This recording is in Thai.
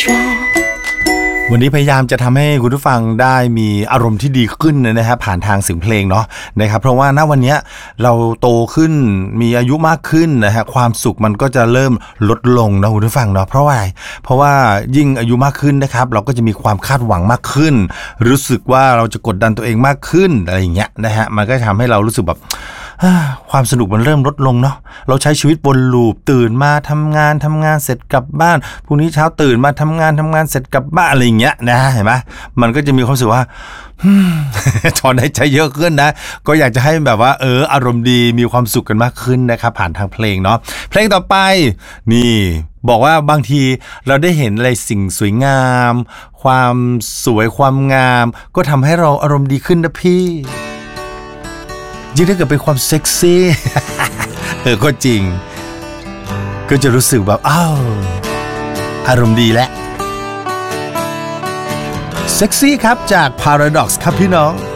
วันนี้พยายามจะทำให้คุณผู้ฟังได้มีอารมณ์ที่ดีขึ้นนะครับผ่านทางเสียงเพลงเนาะนะครับเพราะว่าณวันนี้เราโตขึ้นมีอายุมากขึ้นนะฮะความสุขมันก็จะเริ่มลดลงนะคุณผู้ฟังเนาะเพราะว่ายิ่งอายุมากขึ้นนะครับเราก็จะมีความคาดหวังมากขึ้นรู้สึกว่าเราจะกดดันตัวเองมากขึ้นอะไรอย่างเงี้ยนะฮะมันก็ทำให้เรารู้สึกแบบความสนุกมันเริ่มลดลงเนาะเราใช้ชีวิตวนลูปตื่นมาทำงานเสร็จกลับบ้านพรุ่งนี้เช้าตื่นมาทำงานเสร็จกลับบ้านอะไรอย่างเงี้ยนะเห็นไหมมันก็จะมีความรู้สึกว่าถอนหายใจเยอะขึ้นนะก็อยากจะให้แบบว่าอารมณ์ดีมีความสุขกันมากขึ้นนะครับผ่านทางเพลงเนาะเพลงต่อไปนี่บอกว่าบางทีเราได้เห็นอะไรสิ่งสวยงามความสวยความงามก็ทำให้เราอารมณ์ดีขึ้นนะพี่ยิ่งถ้าเกิดเป็นความเซ็กซี่ก็จริงก็จะรู้สึกแบบอารมณ์ดีและเซ็กซี่ครับจาก Paradox ครับพี่น้อง